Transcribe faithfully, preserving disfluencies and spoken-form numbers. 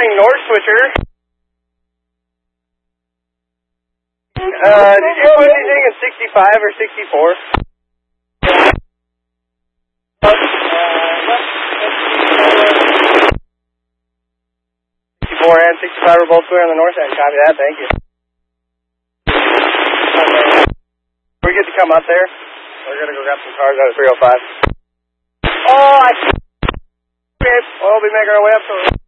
morning, North Switcher. Uh, did you put anything in sixty-five or sixty-four? sixty-four and sixty-five are both clear on the north end. Copy that, thank you. We get to come up there. We're going to go grab some cars out of three oh five. Oh, I see. We'll be making our way up to